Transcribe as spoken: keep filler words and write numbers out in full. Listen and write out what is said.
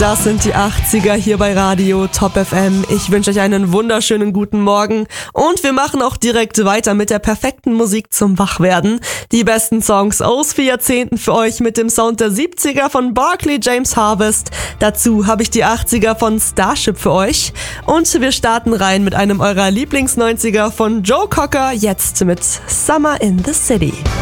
Das sind die achtziger hier bei Radio Top F M. Ich wünsche euch einen wunderschönen guten Morgen und wir machen auch direkt weiter mit der perfekten Musik zum Wachwerden. Die besten Songs aus vier Jahrzehnten für euch mit dem Sound der siebziger von Barclay James Harvest. Dazu habe ich die achtziger von Starship für euch und wir starten rein mit einem eurer Lieblings-neunziger von Joe Cocker, jetzt mit Summer in the City.